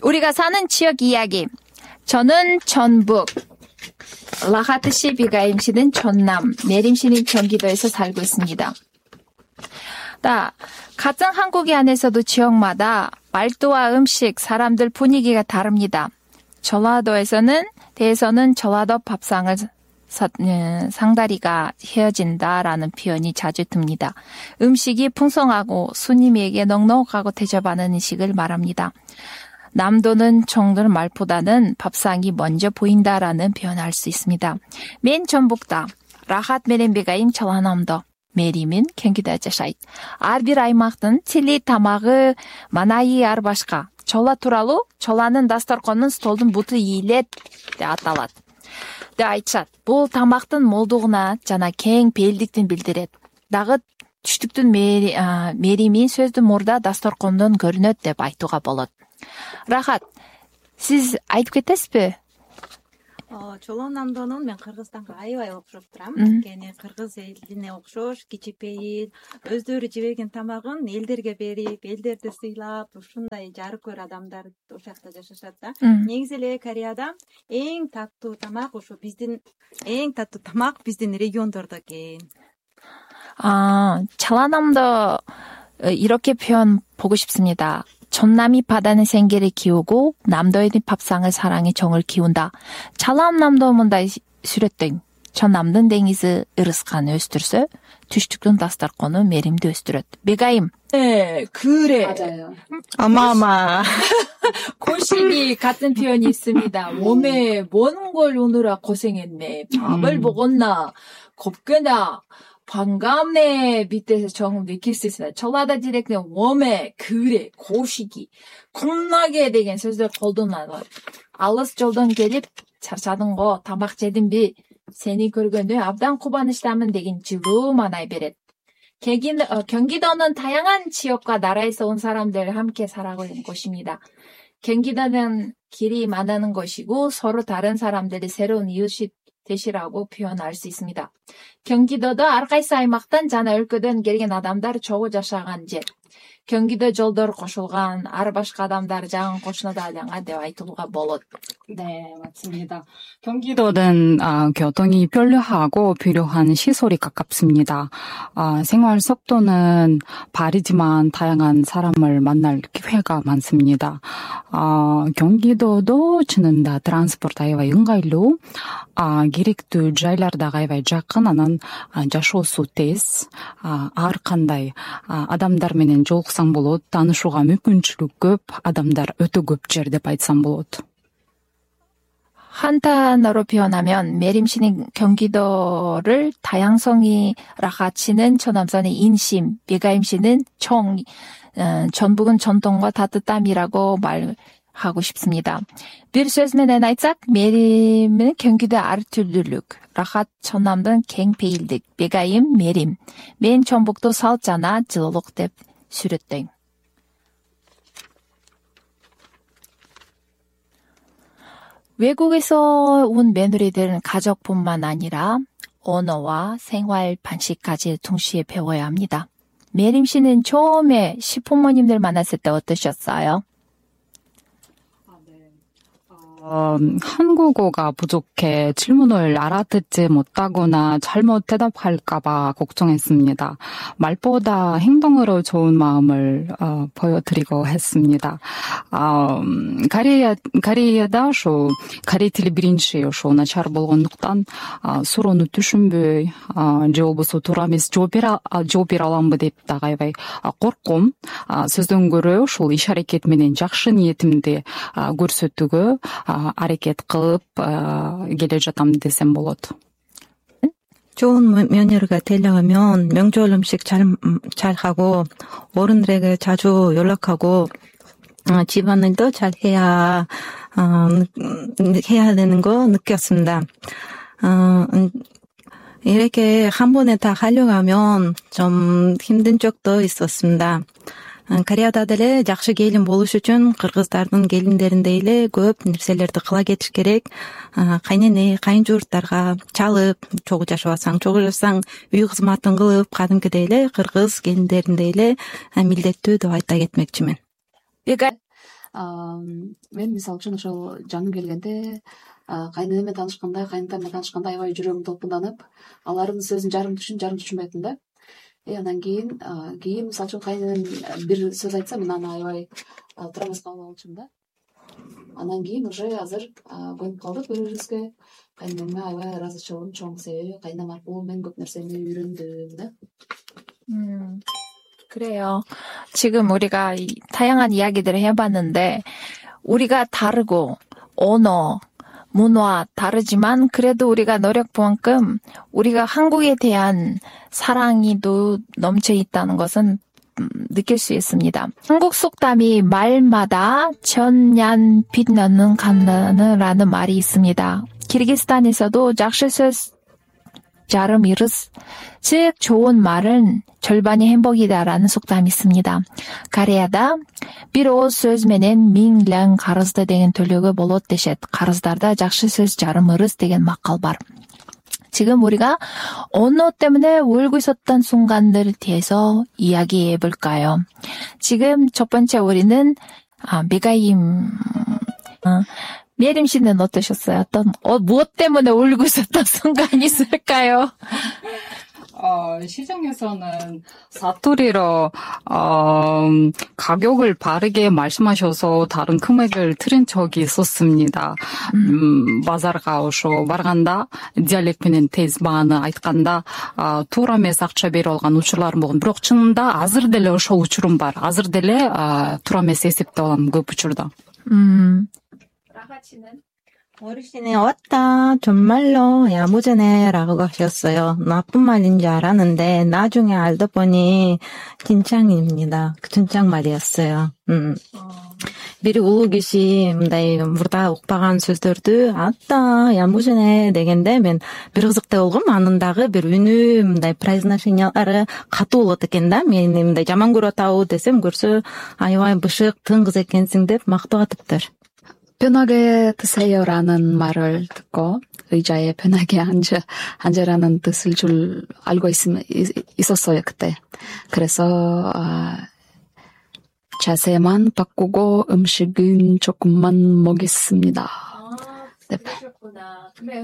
우리가 사는 지역 이야기. 저는 전북, 라하트 씨, 비가임 씨는 전남, 메림 씨는 경기도에서 살고 있습니다. 같은 한국이 안에서도 지역마다 말투와 음식, 사람들 분위기가 다릅니다. 전라도에서는 전라도 밥상을 상다리가 헤어진다라는 표현이 자주 듭니다. 음식이 풍성하고 손님에게 넉넉하고 대접하는 음식을 말합니다. 남도는 정들 말보다는 밥상이 먼저 보인다라는 표현을 할 수 있습니다. 맨 전북다, 라핫 메рем비가임 전라남도, 메림인 경기도에 жашайт. Ар бир аймактын тили, тамагы, манайы ар башка. Чола тууралуу чоланын дасторконун столдун буту ийилет деп аталат. Деп айтышат. Бул тамактын молдугуна жана кең пейилдиктин билдирет. Дагы түштүктүн мерими сөздүн мурда дасторкондон көрүнөт деп айтууга болот. Рахат, сиз айтып кетесизби? Чолонамдонун мен Кыргызстанга аябай окшоп турам. Анткени кыргыз элине окшош, кичипейил, өздөрү жебеген тамагын элдерге берип, элдерди сыйлап, ушундай жарык-көр адамдар ошол жакта жашашат да. Негизи эле Кореяда эң таттуу тамак биздин региондордо экен. 전라남도 이렇게 표현 보고 싶습니다. 전남이 바다는 생계를 키우고 남도의 밥상을 사랑해 정을 키운다. 전남도 мындай сүрөттөң. 전남дын деңизи ырыскан өстүрсө, түштүктүн дастаркону меримди өстүрөт. Бегайым. 네, 그래. 맞아요. 어마어마. 고식이 같은 표현이 있습니다. 몸에 먹는 걸 오느라 고생했네. 밥을 먹었나, 곱게나, 반갑네 밑에서 조금 느낄 수 있습니다. 전라도 디렉트는 몸에 그래 고식이 겁나게 деген сөздер колдонулат. Алыс жолдон келип чарчадың го, тамак жедимби, сени көргөндө абдан кубанычтамын деген жылуу маанай берет. 경기도는 다양한 지역과 나라에서 온 사람들 함께 살아가고 있는 곳입니다. 경기도는 길이 많은 곳이고 서로 다른 사람들이 새로운 이웃이 되시라고 표현할 수 있습니다. 경기도도 әрқайсы аймақтан жана өлкөдөн келген адамдар чогуу жашаган жер. 경기도 жолдор кошулган, ар башка адамдар жаңы кошунада айланган деп айтылууга болот. 네, 맞습니다. 경기도는 교통이 편리하고 필요한 시설이 가깝습니다. 생활 속도는 빠르지만 다양한 사람을 만날 기회가 많습니다. 경기도도 주는다 트ранспорт аябай ыңгайлуу, керектүү жайларда аябай жакын, анан жашоосу тез, ар кандай адамдар менен жолуксаң болот, таанышууга мүмкүнчүлүк көп, адамдар өтө көп жер деп айтсам болот. 한 단어로 표현하면 메림 씨는 경기도를 다양성이 라하치는 전남선의 인심, 베가임 씨는 전북은 전통과 따뜻함이라고 말하고 싶습니다. Bir söz менен айтсак, 메림은 경기도 әртүрлүүлүк, 라hat 전남дын кең пейилдик, 베가임 메림, мен 전북도 салт жана жылуулук деп сүрөттөйм. 외국에서 온 며느리들은 가족뿐만 아니라 언어와 생활 방식까지 동시에 배워야 합니다. 메림 씨는 처음에 시부모님들 만났을 때 어떠셨어요? 한국어가 부족해 질문을 알아듣지 못하거나 잘못 대답할까봐 걱정했습니다. 말보다 행동으로 좋은 마음을 보여드리고 했습니다. Кореяда ошо корей тили биринчи ошо начар болгондуктан суроону түшүнбөй же болбосо туура эмес жооп бере аламбы деп дагы аябай корком. Сөздөн көрө ушул иш аракет менен жакшы ниетимди көрсөтүүгө аракет кылып келе жатам десем болот. 좋은 며느리가 되려면 명절 음식 잘 하고 어른들에게 자주 연락하고 집안일도 잘 해야 되는 거 느꼈습니다. 이렇게 한 번에 다 하려고 하면 좀 힘든 적도 있었습니다. Кореяда деле жакшы келин болуш үчүн кыргыздардын келиндериндей эле көп нерселерди кыла кетиш керек. Кайнене, кайын жуурттарга чалып, чогуу жашабасаң, үй кызматын кылып, кадимкидей эле кыргыз келиндериндей эле милдеттүү деп айта кетмекчимин. мен мисалы үчүн ошол жаным келгенде кайненеме таанышканда, кайнатаммен таанышканда аябай жүрөгүм толкунданып, алардын сөзүн жарым түшүнбөйтүм да. Андан кийин мисалы үчүн кайненем бир сөз айтса, мен аны аябай турамас кабыл алчумун да. Андан кийин уже азыр көнүп калдык бири-бирибизге. Кайненеме аябай ыраазычылыгым чоң, себеби кайненем аркылуу мен көп нерсени үйрөндүм да. 그래요. 지금 우리가 다양한 이야기들을 해봤는데, 우리가 다르고, 언어, 문화 다르지만, 그래도 우리가 노력만큼 우리가 한국에 대한 사랑이 넘쳐 있다는 것은 느낄 수 있습니다. 한국 속담이 말마다 천년 빛나는 간다는 말이 있습니다. 키르기스탄에서도 жақсы сөз жарым 이르스, 즉 좋은 말은 절반이 행복이다라는 속담이 있습니다. Кореяда bir oğuz söz менен миң карызды деген төлөгө болот дешет. Карыздарда жақсы сөз жарым ырыс деген макал бар. 지금 우리가 언어 때문에 울고 있었던 순간들에 대해서 이야기해 볼까요? 지금 첫 번째 우리는 미가임 미에림 씨는 어떠셨어요? 무엇 때문에 울고 있었던 순간이 있을까요? 시중에서는 사투리로 가격을 바르게 말씀하셔서 다른 금액을 들은 적이 있었습니다. базарға ошо барганда диалект менен тез бааны айтканда туура эмес акча берип алган учурларым болгон. Бирок чынында азыр деле ошол учурум бар. Азыр деле туура эмес эсептеп алам көп учурда. 어르신이 왔다 정말로 야무지네 라고 하셨어요. 나쁜 말인 줄 알았는데 나중에 알다 보니 진창입니다. 진창 말이었어요. бири улуу киши мындай мурда укпаган сөздөрдү атта ямужине дегенде мен бир кызыктуу болгом. Анын дагы бир үнү мындай произношениялары катуу болот экен да. Мени мындай жаман көрүп атабы десем, көрсө аябай бышык, тың кыз экенсиң деп мактап атыптыр. 편하게 드세요라는 말을 듣고 의자에 편하게 앉으라는 뜻을 알고 있었어요, 그때. 그래서, 자세만 바꾸고 음식은 조금만 먹겠습니다. 네. 그러셨구나. 근데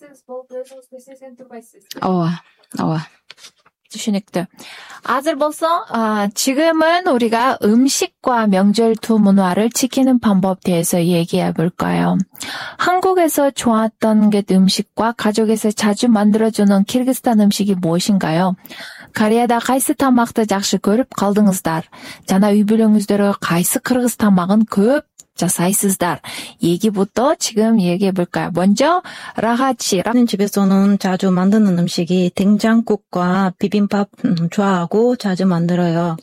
주시닉들. 아들 벌써 지금은 우리가 음식과 명절 두 문화를 지키는 방법에 대해서 얘기해 볼까요? 한국에서 좋았던 게 음식과 가족에서 자주 만들어주는 키르기스탄 음식이 무엇인가요? Кореяда кайсы тамакты жакшы көрүп калдыңыздар? Жана үй бүлөңүздөргө кайсы кыргыз тамагын көп жасайсыздар? 얘기부터 지금 얘기해 볼까요? 먼저 라하치. 집에서는 자주 만드는 음식이 된장국과 비빔밥 좋아하고 자주 만들어요.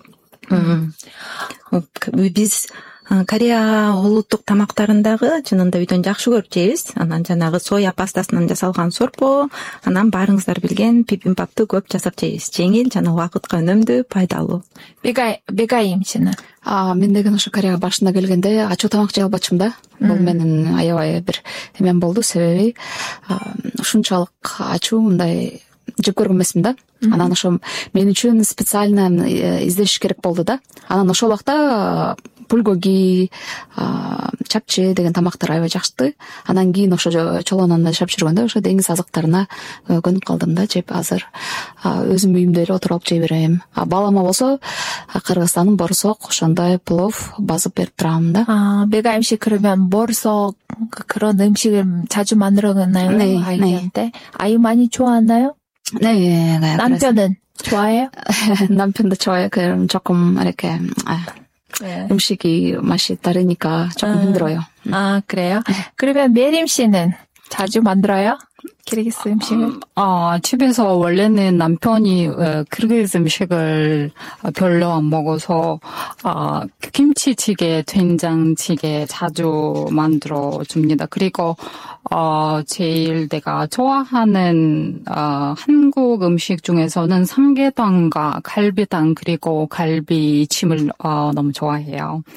Биз Корея улуттук тамактарындагы чынында үйдөн жакшы көрүп жейбиз. Анан жанагы соя пастасынан жасалган сорпо, анан баарыңыздар билген бибимбапты көп жасап жейбиз. Жеңил жана убакытка үнөмдүү, пайдалуу. Бегайым сени. Мен деген ошо Кореяга башында келгенде ачуу тамак жей албачумун да. Бул менин аябай бир эмен болду, себеби ушунчалык ачуу мындай жеп көргөн эмесмин да. Анан ошо мен үчүн специально издеш керек болду да. Анан ошол убакта bulgogi, чапчы деген тамактар аябай жакшы. Анан кийин ошо чолононда жашап жүргөндө ошо деңиз азыктарына көнүп калдым да, жеп азыр өзүм үйүмдө эле отуруп алып жей берем. Балама болсо Кыргызстандын борсок, ошондой плов базып берип турам да. Бега 음식 그러면 борсок 그런 음식을 자주 만들어놨나요? 네, 아이한테? 아이 많이 좋아하나요? 네. 남편은 좋아해요? 남편도 좋아해요. 그럼 조금 이렇게 네. 음식이 맛이 다르니까 조금 힘들어요. 그래요? 그러면 메림 씨는 자주 만들어요? 키르기스 음식을? 집에서 원래는 남편이 키르기스 음식을 별로 안 먹어서 김치찌개, 된장찌개 자주 만들어 줍니다. 그리고 제일 내가 좋아하는 한국 음식 중에서는 삼계탕과 갈비탕 그리고 갈비찜을 너무 좋아해요.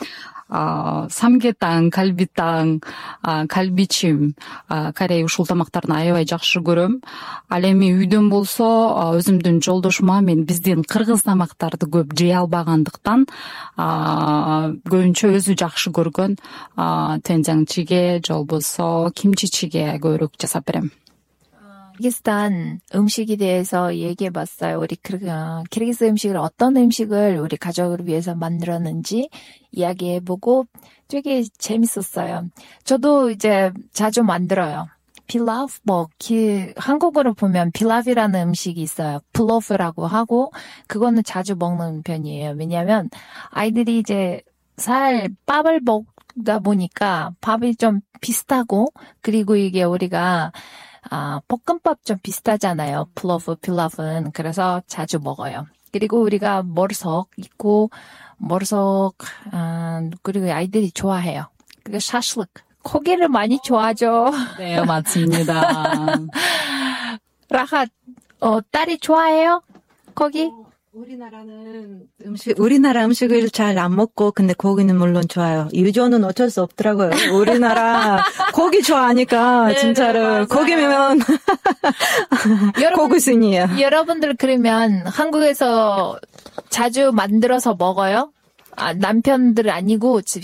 самгетаң, калбитаң, калбичим, Корея ушул тамактарды аябай жакшы көрөм. Ал эми үйдөн болсо өзүмдүн жолдошума мен биздин кыргыз тамактарды көп жей албагандыктан көбүнчө өзү жакшы көргөн 된장찌개 же болбосо 김치찌개 көбүрөөк жасап берем. 키르기스탄 음식에 대해서 얘기해봤어요. 우리 키르기스 음식을 어떤 음식을 우리 가족을 위해서 만들었는지 이야기해보고 되게 재밌었어요. 저도 이제 자주 만들어요. 필라프, 한국어로 보면 필라프라는 음식이 있어요. 플로프라고 하고 그거는 자주 먹는 편이에요. 왜냐하면 아이들이 이제 밥을 먹다 보니까 밥이 좀 비슷하고 그리고 이게 우리가 볶음밥 좀 비슷하잖아요. 필라프는. 그래서 자주 먹어요. 그리고 우리가 머르석 있고, 그리고 아이들이 좋아해요. 그리고 샤슬릭. 고기를 많이 좋아하죠. 네, 맞습니다. 라하, 딸이 좋아해요? 고기? 우리나라 음식을 잘 안 먹고, 근데 고기는 물론 좋아요. 유전은 어쩔 수 없더라고요. 우리나라 고기 좋아하니까, 진짜로. 고기면, 고기순이에요. 여러분들 그러면 한국에서 자주 만들어서 먹어요? 남편들 아니고